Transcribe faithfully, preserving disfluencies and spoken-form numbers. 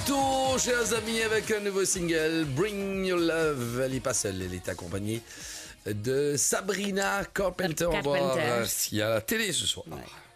retour, chers amis, avec un nouveau single, Bring Your Love. Elle n'est pas seule, elle est accompagnée de Sabrina Carpenter. On va voir Carpenter. s'il y a la télé ce soir. Ouais.